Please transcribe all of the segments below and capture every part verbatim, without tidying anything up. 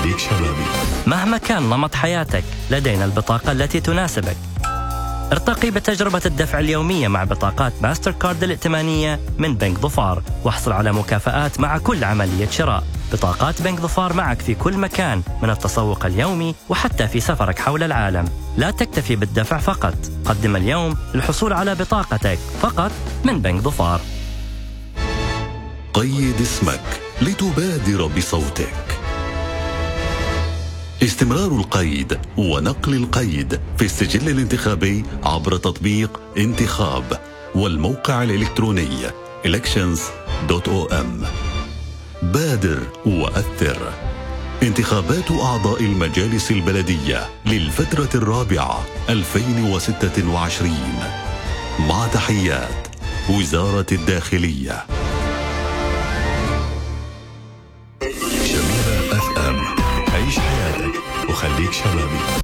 وخليك شبابي. مهما كان نمط حياتك، لدينا البطاقة التي تناسبك. ارتقي بتجربة الدفع اليومية مع بطاقات ماستر كارد الائتمانية من بنك ظفار، واحصل على مكافآت مع كل عملية شراء. بطاقات بنك ظفار معك في كل مكان، من التسوق اليومي وحتى في سفرك حول العالم. لا تكتفي بالدفع فقط، قدم اليوم للحصول على بطاقتك فقط من بنك ظفار. قيد اسمك لتبادر بصوتك. استمرار القيد ونقل القيد في السجل الانتخابي عبر تطبيق انتخاب والموقع الإلكتروني elections دوت او ام. بادر وأثر. انتخابات أعضاء المجالس البلدية للفترة الرابعة ألفين وستة وعشرين، مع تحيات وزارة الداخلية. شبيبة اف ام، عيش حياتك وخليك شبابي.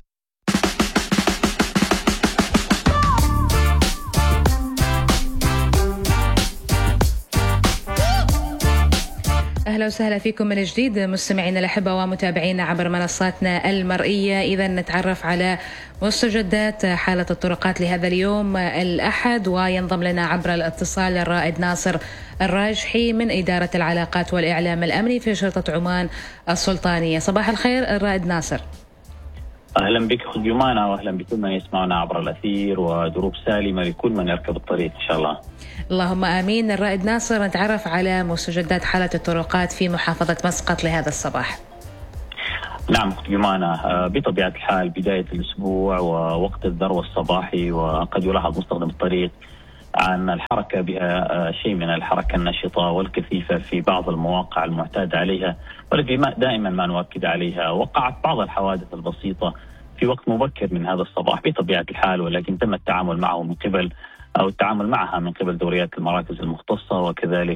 أهلا وسهلا فيكم من جديد مستمعينا الأحبة ومتابعينا عبر منصاتنا المرئية. إذا نتعرف على مستجدات حالة الطرقات لهذا اليوم الأحد، وينضم لنا عبر الاتصال الرائد ناصر الراجحي من إدارة العلاقات والإعلام الأمني في شرطة عمان السلطانية. صباح الخير الرائد ناصر. أهلا بك أخت جمانة، وأهلا بكل من يسمعنا عبر الأثير، ودروب سالمة لكل من يركب الطريق إن شاء الله. اللهم آمين. الرائد ناصر، نتعرف على مستجدات حالة الطرقات في محافظة مسقط لهذا الصباح. نعم أخت جمانة، بطبيعة الحال بداية الأسبوع ووقت الذروة الصباحي، وقد يلاحظ مستخدم الطريق أن الحركة بها شيء من الحركة النشطة والكثيفة في بعض المواقع المعتاد عليها والتي دائما ما نؤكد عليها. وقعت بعض الحوادث البسيطة في وقت مبكر من هذا الصباح بطبيعة الحال، ولكن تم التعامل معه من قبل أو التعامل معها من قبل دوريات المراكز المختصة، وكذلك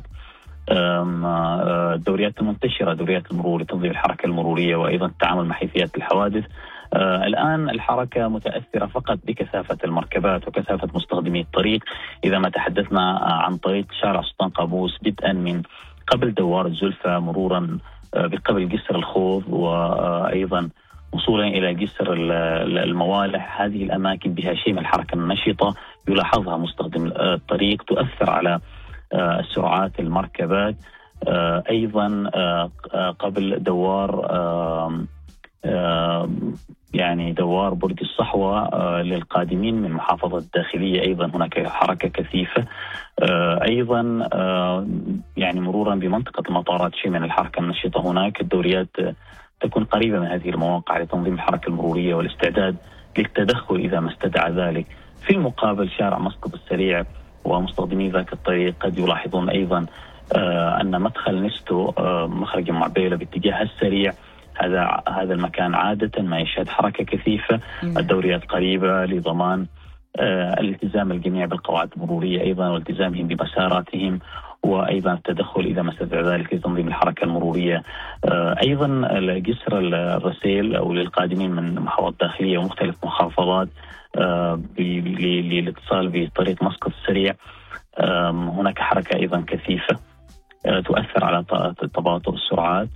الدوريات المنتشرة، دوريات المرور لتنظيم الحركة المرورية، وأيضا التعامل مع حيثيات الحوادث. آه الآن الحركة متأثرة فقط بكثافة المركبات وكثافة مستخدمي الطريق. إذا ما تحدثنا عن طريق شارع سلطان قابوس بدءا من قبل دوار الزلفة، مرورا آه بقبل جسر الخوض، وأيضا وصولا إلى جسر الموالح، هذه الأماكن بها شيء من الحركة النشطة يلاحظها مستخدم الطريق، تؤثر على آه سرعات المركبات. آه أيضا آه قبل دوار آه آه يعني دوار برج الصحوة آه للقادمين من محافظة الداخلية، أيضا هناك حركة كثيفة. آه أيضا آه يعني مرورا بمنطقة المطارات شيء من الحركة النشطة هناك. الدوريات تكون قريبة من هذه المواقع لتنظيم الحركة المرورية والاستعداد للتدخل إذا ما استدعى ذلك. في المقابل شارع مسقط السريع ومستخدمي ذاك الطريق قد يلاحظون أيضا آه أن مدخل نستو آه مخرج معبيلة باتجاه السريع، هذا هذا المكان عادة ما يشهد حركة كثيفة. الدوريات قريبة لضمان آه الالتزام الجميع بالقواعد المرورية أيضا، والتزامهم بمساراتهم، وأيضا التدخل إذا ما استدعى ذلك لتنظيم الحركة المرورية. آه أيضا جسر الرسيل أو للقادمين من محافظة الداخلية ومختلف محافظات آه للاتصال بطريق مسقط السريع، آه هناك حركة أيضا كثيفة تؤثر على تباطؤ السرعات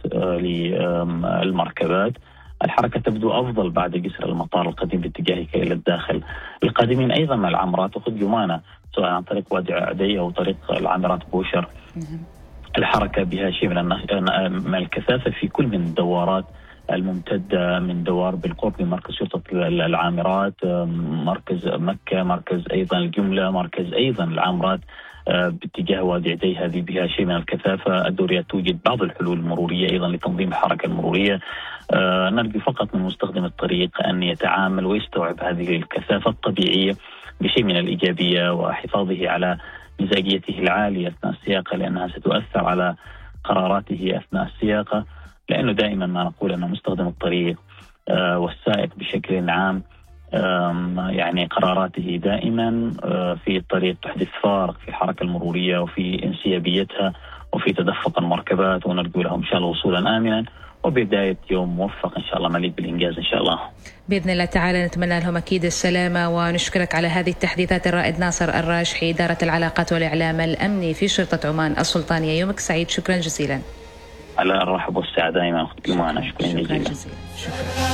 للمركبات. الحركة تبدو أفضل بعد جسر المطار القديم باتجاهك إلى الداخل. القادمين أيضا من العمرات وخد جمانة سواء عن طريق وادي عدي أو طريق العامرات بوشر، الحركة بها شيء من الكثافة في كل من الدوارات الممتدة من دوار بالقرب من مركز شرطة العامرات، مركز مكة، مركز أيضا الجملة، مركز أيضا العامرات باتجاه وادي عدي، هذه بها شيء من الكثافة. الدوريات توجد بعض الحلول المرورية أيضا لتنظيم الحركة المرورية. آه نرجو فقط من مستخدم الطريق أن يتعامل ويستوعب هذه الكثافة الطبيعية بشيء من الإيجابية، وحفاظه على مزاجيته العالية أثناء السياقة، لأنها ستؤثر على قراراته أثناء السياقة. لأنه دائما ما نقول أن مستخدم الطريق آه والسائق بشكل عام يعني قراراته دائما في الطريق تحدث فارق في الحركة المرورية وفي انسيابيتها وفي تدفق المركبات، ونرجو لهم إن شاء الله وصولا آمنا وبداية يوم موفق إن شاء الله مليء بالإنجاز إن شاء الله. بإذن الله تعالى نتمنى لهم أكيد السلامة، ونشكرك على هذه التحديثات الرائد ناصر الراجحي، إدارة العلاقات والإعلام الأمني في شرطة عمان السلطانية. يومك سعيد، شكرا جزيلا. على الرحب والسعة دائما أخت كمانة. شكرا جزيلا.